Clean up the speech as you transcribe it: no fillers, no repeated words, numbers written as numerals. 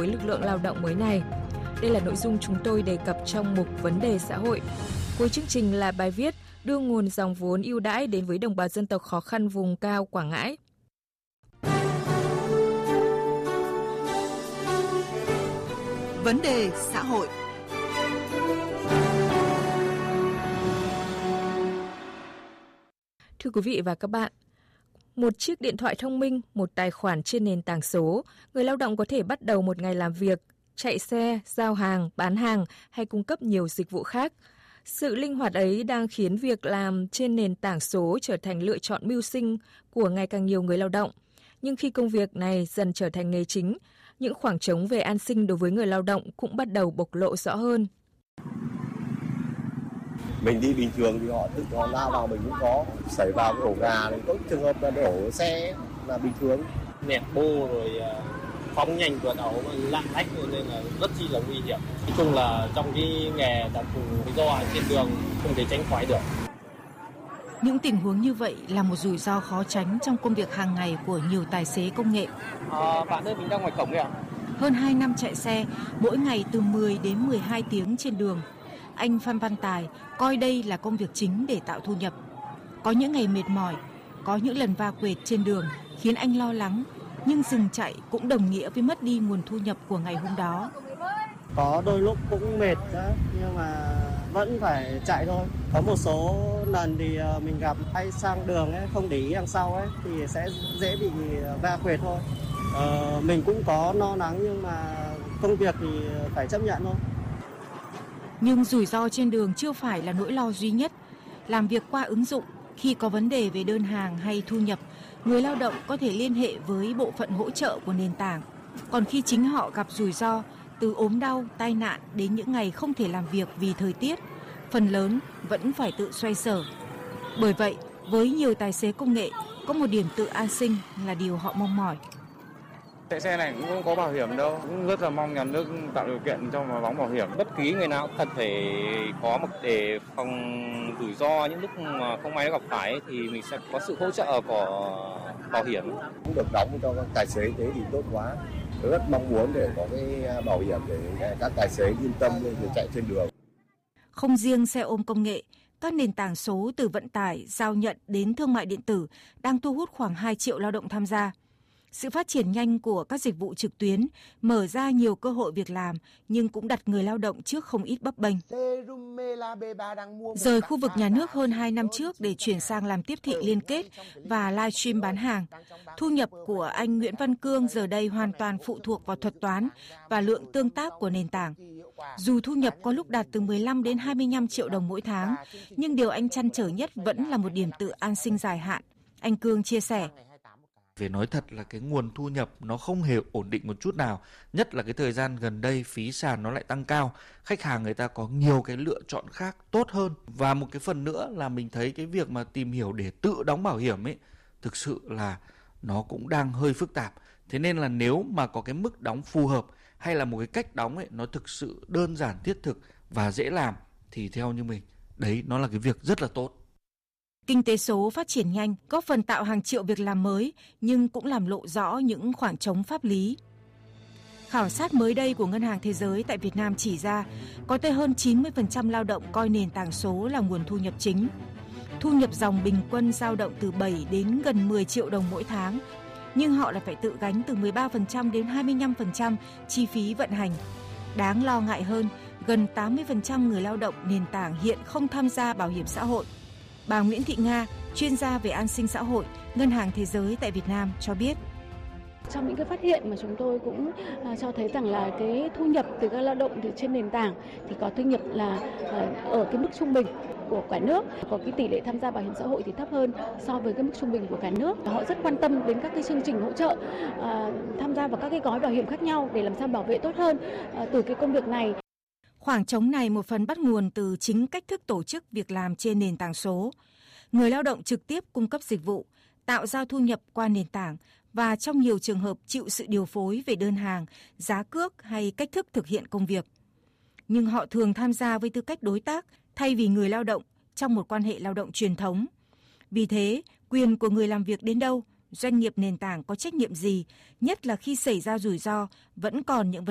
với lực lượng lao động mới này. Đây là nội dung chúng tôi đề cập trong mục Vấn đề xã hội. Cuối chương trình là bài viết đưa nguồn dòng vốn ưu đãi đến với đồng bào dân tộc khó khăn vùng cao Quảng Ngãi. Vấn đề xã hội. Thưa quý vị và các bạn, một chiếc điện thoại thông minh, một tài khoản trên nền tảng số, người lao động có thể bắt đầu một ngày làm việc, chạy xe, giao hàng, bán hàng hay cung cấp nhiều dịch vụ khác. Sự linh hoạt ấy đang khiến việc làm trên nền tảng số trở thành lựa chọn mưu sinh của ngày càng nhiều người lao động. Nhưng khi công việc này dần trở thành nghề chính, những khoảng trống về an sinh đối với người lao động cũng bắt đầu bộc lộ rõ hơn. Mình đi bình thường thì họ tự họ lao vào mình cũng có, xảy vào cái ổ gà này, có trường hợp là đổ xe là bình thường. Nẹt bô rồi phóng nhanh vượt ẩu lạng lách nên là rất chi là nguy hiểm. Nói chung là trong cái nghề đặc thù do trên đường không thể tránh khỏi được. Những tình huống như vậy là một rủi ro khó tránh trong công việc hàng ngày của nhiều tài xế công nghệ. Bạn ơi, mình đang ngoài cổng kìa. Hơn 2 năm chạy xe, mỗi ngày từ 10 đến 12 tiếng trên đường. Anh Phan Văn Tài coi đây là công việc chính để tạo thu nhập. Có những ngày mệt mỏi, có những lần va quệt trên đường khiến anh lo lắng, nhưng dừng chạy cũng đồng nghĩa với mất đi nguồn thu nhập của ngày hôm đó. Có đôi lúc cũng mệt đó, nhưng mà vẫn phải chạy thôi. Có một số lần thì mình gặp hay sang đường ấy, không để ý đằng sau ấy, thì sẽ dễ bị va quệt thôi. Mình cũng có lo lắng nhưng mà công việc thì phải chấp nhận thôi. Nhưng rủi ro trên đường chưa phải là nỗi lo duy nhất. Làm việc qua ứng dụng, khi có vấn đề về đơn hàng hay thu nhập, người lao động có thể liên hệ với bộ phận hỗ trợ của nền tảng. Còn khi chính họ gặp rủi ro, từ ốm đau, tai nạn đến những ngày không thể làm việc vì thời tiết, phần lớn vẫn phải tự xoay sở. Bởi vậy, với nhiều tài xế công nghệ, có một điểm tự an sinh là điều họ mong mỏi. Chạy xe này cũng không có bảo hiểm đâu, cũng rất là mong nhà nước tạo điều kiện cho mà đóng bảo hiểm. Bất kỳ người nào cần phải có một để phòng rủi ro những lúc mà không may gặp phải thì mình sẽ có sự hỗ trợ của bảo hiểm. Cũng được đóng cho các tài xế thế thì tốt quá. Tôi rất mong muốn để có cái bảo hiểm để các tài xế yên tâm để chạy trên đường. Không riêng xe ôm công nghệ, các nền tảng số từ vận tải, giao nhận đến thương mại điện tử đang thu hút khoảng 2 triệu lao động tham gia. Sự phát triển nhanh của các dịch vụ trực tuyến mở ra nhiều cơ hội việc làm nhưng cũng đặt người lao động trước không ít bấp bênh. Rời khu vực nhà nước hơn 2 năm trước để chuyển sang làm tiếp thị liên kết và livestream bán hàng, thu nhập của anh Nguyễn Văn Cương giờ đây hoàn toàn phụ thuộc vào thuật toán và lượng tương tác của nền tảng. Dù thu nhập có lúc đạt từ 15 đến 25 triệu đồng mỗi tháng, nhưng điều anh trăn trở nhất vẫn là một điểm tựa an sinh dài hạn. Anh Cương chia sẻ. Phải nói thật là cái nguồn thu nhập nó không hề ổn định một chút nào. Nhất là cái thời gian gần đây phí sàn nó lại tăng cao. Khách hàng người ta có nhiều cái lựa chọn khác tốt hơn. Và một cái phần nữa là mình thấy cái việc mà tìm hiểu để tự đóng bảo hiểm ấy, thực sự là nó cũng đang hơi phức tạp. Thế nên là nếu mà có cái mức đóng phù hợp hay là một cái cách đóng ấy nó thực sự đơn giản thiết thực và dễ làm thì theo như mình, đấy nó là cái việc rất là tốt. Kinh tế số phát triển nhanh, góp phần tạo hàng triệu việc làm mới, nhưng cũng làm lộ rõ những khoảng trống pháp lý. Khảo sát mới đây của Ngân hàng Thế giới tại Việt Nam chỉ ra, có tới hơn 90% lao động coi nền tảng số là nguồn thu nhập chính. Thu nhập dòng bình quân dao động từ 7 đến gần 10 triệu đồng mỗi tháng, nhưng họ lại phải tự gánh từ 13% đến 25% chi phí vận hành. Đáng lo ngại hơn, gần 80% người lao động nền tảng hiện không tham gia bảo hiểm xã hội. Bà Nguyễn Thị Nga, chuyên gia về an sinh xã hội, Ngân hàng Thế giới tại Việt Nam cho biết. Trong những cái phát hiện mà chúng tôi cũng cho thấy rằng là cái thu nhập từ các lao động từ trên nền tảng thì có thu nhập là ở cái mức trung bình của cả nước, có cái tỷ lệ tham gia bảo hiểm xã hội thì thấp hơn so với cái mức trung bình của cả nước. Họ rất quan tâm đến các cái chương trình hỗ trợ, tham gia vào các cái gói bảo hiểm khác nhau để làm sao bảo vệ tốt hơn từ cái công việc này. Khoảng trống này một phần bắt nguồn từ chính cách thức tổ chức việc làm trên nền tảng số. Người lao động trực tiếp cung cấp dịch vụ, tạo ra thu nhập qua nền tảng và trong nhiều trường hợp chịu sự điều phối về đơn hàng, giá cước hay cách thức thực hiện công việc. Nhưng họ thường tham gia với tư cách đối tác thay vì người lao động trong một quan hệ lao động truyền thống. Vì thế, quyền của người làm việc đến đâu, doanh nghiệp nền tảng có trách nhiệm gì, nhất là khi xảy ra rủi ro, vẫn còn những vấn